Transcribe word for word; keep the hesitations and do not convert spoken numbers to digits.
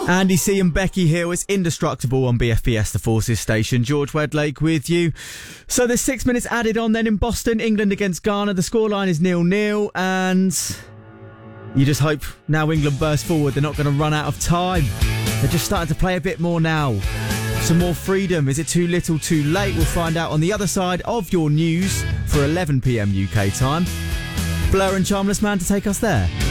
Andy C and Becky Hill, it's Indestructible on B F B S The Forces station. George Wedlake with you. So there's six minutes added on then in Boston, England against Ghana. The scoreline is nil nil, and you just hope now England burst forward, they're not going to run out of time. They're just starting to play a bit more now. Some more freedom. Is it too little, too late? We'll find out on the other side of your news for eleven p m U K time. Blur and Charmless Man to take us there.